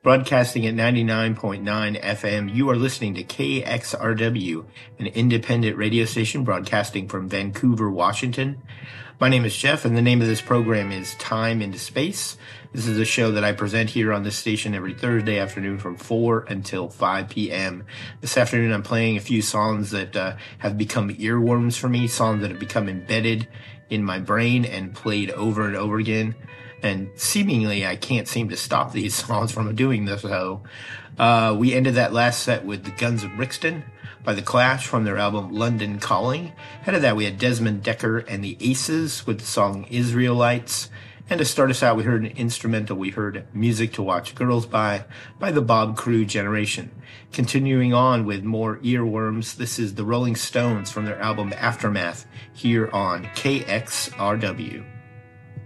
Broadcasting at 99.9 FM, you are listening to KXRW, an independent radio station broadcasting from Vancouver, Washington. My name is Jeff, and the name of this program is Time into Space. This is a show that I present here on this station every Thursday afternoon from 4 until 5 p.m. This afternoon I'm playing a few songs that have become earworms for me, songs that have become embedded in my brain and played over and over again. And seemingly, I can't seem to stop these songs from doing this. So we ended that last set with The Guns of Brixton by The Clash from their album London Calling. Ahead of that, we had Desmond Dekker and the Aces with the song Israelites. And to start us out, we heard an instrumental. We heard Music to Watch Girls by the Bob Crew Generation. Continuing on with more earworms, this is the Rolling Stones from their album Aftermath here on KXRW.